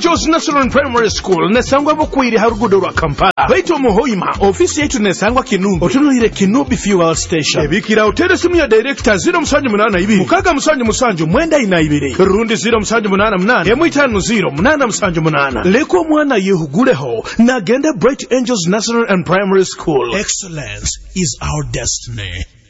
Angels National Primary School nesangwa bukwiri harugudo rwa Kampala baito muhoima ofisi yetu nesangwa Kinumbi otunulire Kinumbi Fuel Station ebikira hotel simu ya director 0782 mukaga musanju mwenda inaibiri rundi 0788 M50 leko mwana yehuguleho na genda Bright Angels National and Primary School. Excellence is our destiny.